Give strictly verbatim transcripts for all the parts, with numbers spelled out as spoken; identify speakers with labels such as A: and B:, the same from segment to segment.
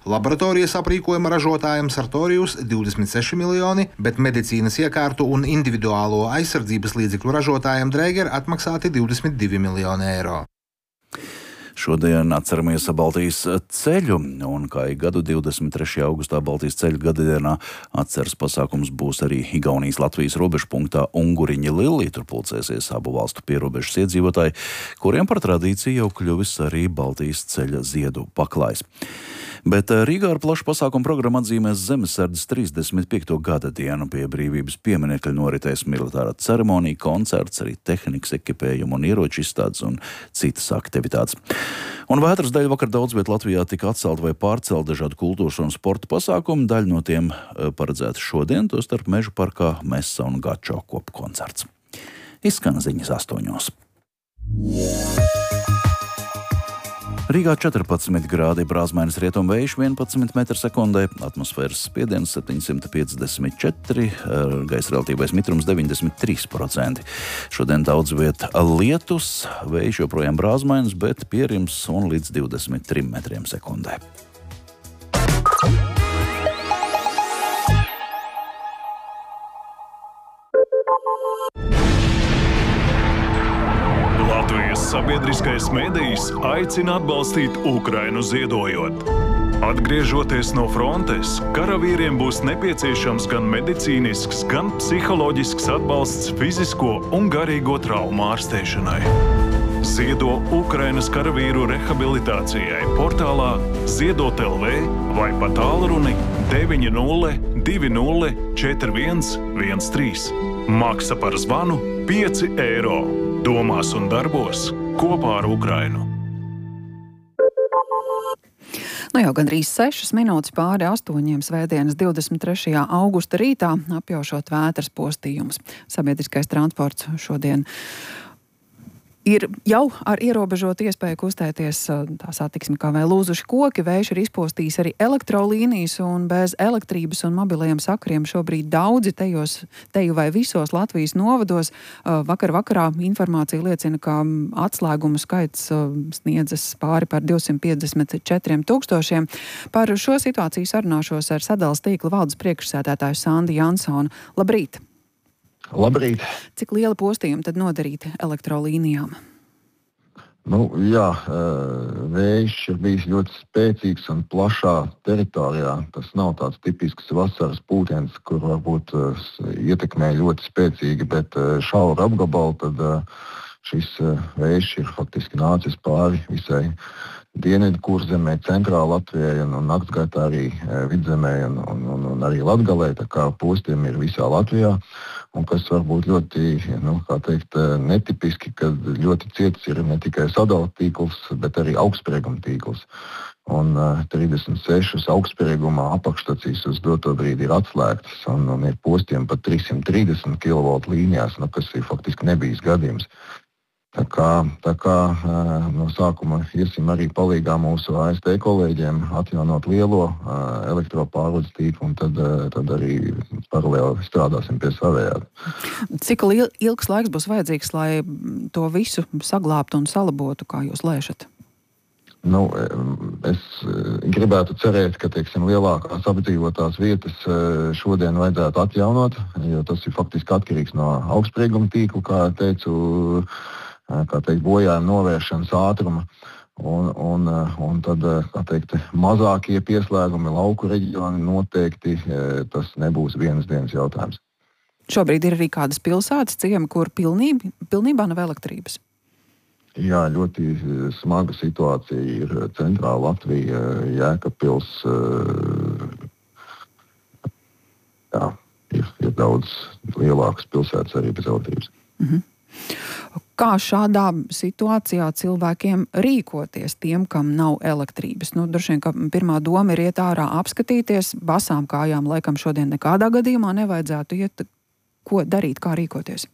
A: Laboratorijas aprīkojuma ražotājiem Sartorius divdesmit seši miljoni, bet medicīnas iekārtu un individuālo aizsardzības līdzekļu ražotājiem Dräger atmaksāti divdesmit divi miljoni eiro.
B: Šodien atceramies Baltijas ceļu, un kā ik gadu divdesmit trešajā augustā Baltijas ceļu gadadienā atceras pasākums būs arī Igaunijas-Latvijas robežpunktā Unguriņi Lillī. Tur pulcēsies abu valstu pierobežas iedzīvotāji, kuriem par tradīciju jau kļuvis arī Baltijas ceļa ziedu paklājs. Bet Rīgā ar plašu pasākumu programmu atzīmēs Zemesardzes trīsdesmit piekto gada dienu. Pie brīvības pieminekļa noritēs militārā ceremonija, koncerts, arī tehnikas ekipējuma un ieroču izstādes un citas aktivitātes. Un vētras dēļ vakar daudz viet Latvijā tika atcelt vai pārcelt dažādu kultūras un sporta pasākumu. Daļa no tiem paredzēta šodien, tostarp Mežu parkā Mesa un Gačo kopu koncerts. Izskan ziņas astoņos. Rīgā četrpadsmit grādi, brāzmainis rietumvējš vienpadsmit metri sekundē, atmosfēras spiediens septiņsimt piecdesmit četri, gaisa relatīvais mitrums deviņdesmit trīs procenti. Šodien daudz viet lietus, vējš joprojām brāzmainis, bet pierims un līdz divdesmit trim metriem sekundē.
C: Latvijas sabiedriskais medijs aicina atbalstīt Ukrainu ziedojot. Atgriežoties no frontes, karavīriem būs nepieciešams gan medicīnisks, gan psiholoģisks atbalsts fizisko un garīgo traumu ārstēšanai. Ziedo Ukrainas karavīru rehabilitācijai portālā Ziedot L V vai pa tālruni deviņi nulle divi nulle četri viens viens trīs. Maksa par zvanu pieci eiro. Domās un darbos kopā ar Ukrainu.
D: Nu jau gandrīz sešas minūtes pāri astoņiem svētdienas divdesmit trešajā augusta rītā, apjaušot vētras postījumus. Sabiedriskais transports šodien ir jau ar ierobežotu iespēju kustēties, tā satiksmi kā vēl lūzuši koki, vējš ir izpostījis arī elektrolīnijas un bez elektrības un mobiliem sakariem šobrīd daudzi tejos, teju vai visos Latvijas novados. Vakar vakarā informācija liecina, ka atslēgumu skaits sniedzas pāri par divsimt piecdesmit četriem tūkstošiem. Par šo situāciju sarunāšos ar sadales tīkla valdes priekšsēdētāju Sandu Jansonu. Labrīt!
E: Labrīt!
D: Cik liela postījuma tad nodarīti elektrolīnijām?
E: Nu, jā, vējš ir bijis ļoti spēcīgs un plašā teritorijā. Tas nav tāds tipisks vasaras pūtiens, kur varbūt ietekmē ļoti spēcīgi, bet šaura apgabalu, tad šis vējš ir faktiski nācis pāri visai Dienvidu Kurzemē, centrāla Latvijai un, un naktsgaitā arī Vidzemē un, un, un arī Latgalē, tā kā postījumi ir visā Latvijā. Un kas varbūt ļoti, nu, kā teikt, netipiski, kad ļoti ciets ir ne tikai sadala tīkls, bet arī augstsprieguma tīkls. Un uh, trīsdesmit sešas augstsprieguma apakšstacijas uz doto brīdi ir atslēgtas un, un ir postījumi pat trīssimt trīsdesmit kilovoltu līnijās, nu, kas ir faktiski nebijis gadījums. Tā kā, tā kā no sākuma iesim arī palīgā mūsu A S T kolēģiem atjaunot lielo elektropārvades tīklu un tad, tad arī paralēli strādāsim pie savējā.
D: Cik ilgs laiks būs vajadzīgs, lai to visu saglābtu un salabotu, kā jūs lēšat?
E: Nu, es gribētu cerēt, ka, teiksim, lielākās apdzīvotās vietas šodien vajadzētu atjaunot, jo tas ir faktiski atkarīgs no augstsprieguma tīkla, kā teicu, kā teikt, bojājuma novēršanas ātruma. Un, un, un tad, kā teikt, mazākie pieslēgumi lauku reģioni noteikti tas nebūs vienas dienas jautājums.
D: Šobrīd ir arī kādas pilsētas, ciemi, kur pilnībā, pilnībā nav elektrības.
E: Jā, ļoti smaga situācija ir centrāla Latvija, Jēkabpils. Jā, ir, ir daudz lielākas pilsētas arī bez elektrības.
D: Mhm. Kā šādā situācijā cilvēkiem rīkoties, tiem, kam nav elektrības? Nu, droši vien, ka pirmā doma ir iet ārā apskatīties, basām kājām laikam šodien nekādā gadījumā nevajadzētu iet. Ko darīt, kā rīkoties?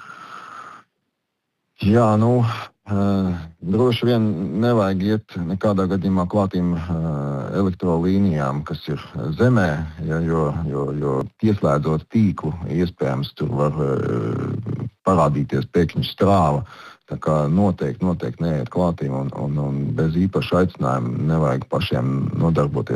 D: Jā,
E: nu, uh, droši vien nevajag iet nekādā gadījumā klātīm uh, elektrolīnijām, kas ir zemē, ja, jo, jo, jo pieslēdzot tīklu, iespējams, tur var uh, parādīties pēkšņi strāva. Tā kā noteikti, noteikti neiet klātīm un, un, un bez īpaša aicinājuma nevajag pašiem nodarboties